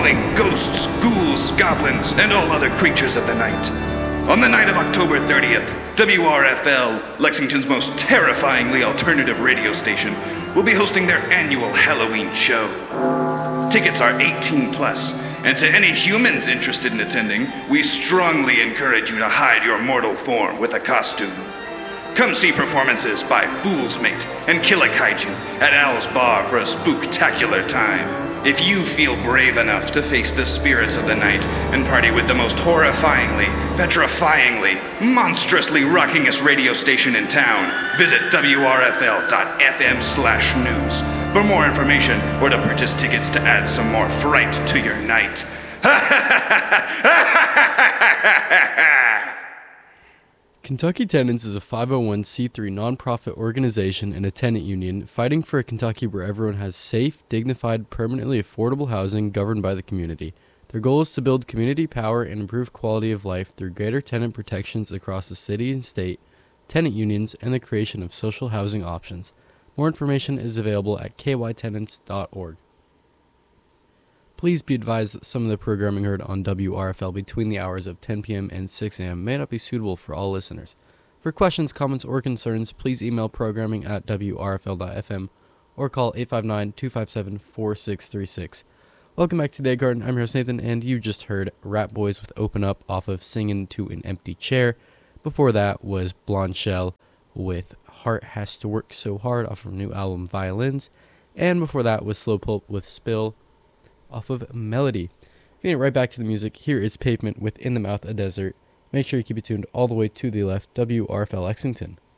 calling ghosts, ghouls, goblins, and all other creatures of the night. On the night of October 30th, WRFL, Lexington's most terrifyingly alternative radio station, will be hosting their annual Halloween show. Tickets are 18 plus, and to any humans interested in attending, we strongly encourage you to hide your mortal form with a costume. Come see performances by Fool's Mate and Killa Kaiju at Owl's Bar for a spooktacular time. If you feel brave enough to face the spirits of the night and party with the most horrifyingly, petrifyingly, monstrously rockingest radio station in town, visit wrfl.fm/news for more information or to purchase tickets to add some more fright to your night. Kentucky Tenants is a 501c3 nonprofit organization and a tenant union fighting for a Kentucky where everyone has safe, dignified, permanently affordable housing governed by the community. Their goal is to build community power and improve quality of life through greater tenant protections across the city and state, tenant unions, and the creation of social housing options. More information is available at kytenants.org. Please be advised that some of the programming heard on WRFL between the hours of 10 p.m. and 6 a.m. may not be suitable for all listeners. For questions, comments, or concerns, please email programming at wrfl.fm or call 859-257-4636. Welcome back to Day Garden. I'm your host Nathan, and you just heard Rat Boys with Open Up off of Singing to an Empty Chair. Before that was Blonde Shell with Heart Has to Work So Hard off of her new album Violins. And before that was Slow Pulp with Spill off of Melody. Getting right back to the music, here is Pavement with In the Mouth a Desert. Make sure you keep it tuned all the way to the left, WRFL Lexington.